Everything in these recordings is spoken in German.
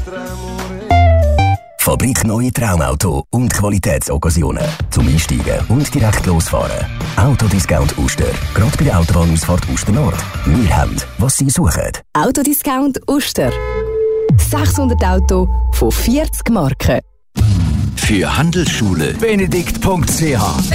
Fabrik Neue Traumauto und Qualitätsoccasionen. Zum Einsteigen und direkt losfahren. Autodiscount Uster. Gerade bei der Autobahnausfahrt Uster Nord. Wir haben, was Sie suchen. Autodiscount Uster. 600 Auto von 40 Marken. Für Handelsschule benedikt.ch.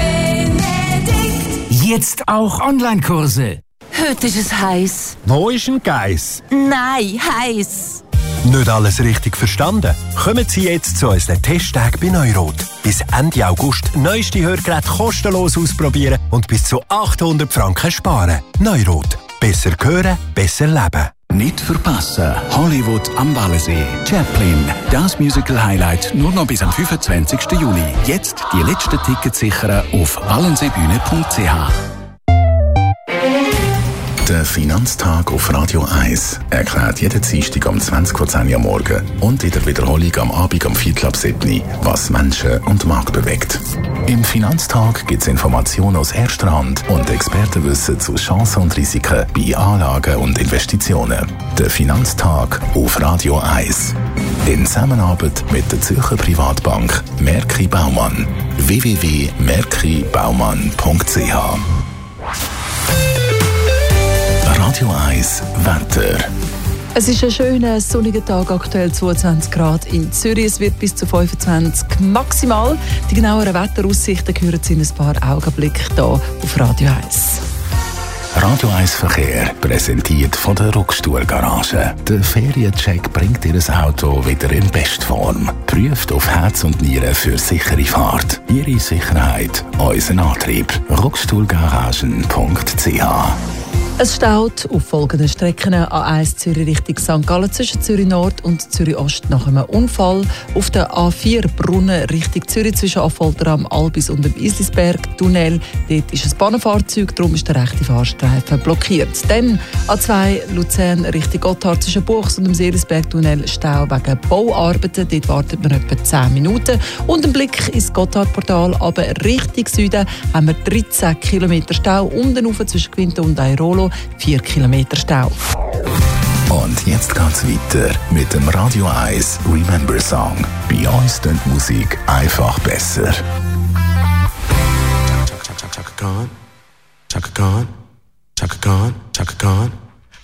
Jetzt auch Online-Kurse. Heute ist es heiß. Wo ist ein Geiss? Nein, heiß. Nicht alles richtig verstanden? Kommen Sie jetzt zu unseren Testtagen bei Neurot. Bis Ende August neueste Hörgeräte kostenlos ausprobieren und bis zu 800 Franken sparen. Neurot. Besser hören, besser leben. Nicht verpassen. Hollywood am Wallensee. Chaplin. Das Musical-Highlight nur noch bis am 25. Juli. Jetzt die letzten Tickets sichern auf wallenseebühne.ch. Der Finanztag auf Radio 1 erklärt jeden Dienstag um 20:10 am Morgen und in der Wiederholung am Abend um 7:15, was Menschen und Markt bewegt. Im Finanztag gibt es Informationen aus erster Hand und Expertenwissen zu Chancen und Risiken bei Anlagen und Investitionen. Der Finanztag auf Radio 1. In Zusammenarbeit mit der Zürcher Privatbank Merki Baumann. www.merkibaumann.ch. Radio 1 Wetter. Es ist ein schöner sonniger Tag, aktuell 22 Grad in Zürich. Es wird bis zu 25 maximal. Die genaueren Wetteraussichten hören Sie in ein paar Augenblicken hier auf Radio 1. Radio 1 Verkehr, präsentiert von der Ruckstuhl-Garage. Der Feriencheck bringt Ihr Auto wieder in Bestform. Prüft auf Herz und Nieren für sichere Fahrt. Ihre Sicherheit, unser Antrieb. Ruckstuhlgaragen.ch. Es staut auf folgenden Strecken: A1 Zürich Richtung St. Gallen zwischen Zürich Nord und Zürich Ost nach einem Unfall. Auf der A4 Brunnen Richtung Zürich zwischen Affolter am Albis und dem Islisberg Tunnel. Dort ist ein Bahnfahrzeug, darum ist der rechte Fahrstreifen blockiert. Dann A2 Luzern Richtung Gotthard zwischen Buchs und dem Seelisberg Tunnel Stau wegen Bauarbeiten. Dort wartet man etwa 10 Minuten. Und ein Blick ins Gotthardportal, aber Richtung Süden haben wir 13 Kilometer Stau. Unten rauf zwischen Quinto und Airolo 4 Kilometer Stau. Und jetzt geht's weiter mit dem Radio 1 Remember Song. Bei uns klingt Musik einfach besser. Chaka Khan, Chaka Khan, Chaka Khan, Chaka Khan.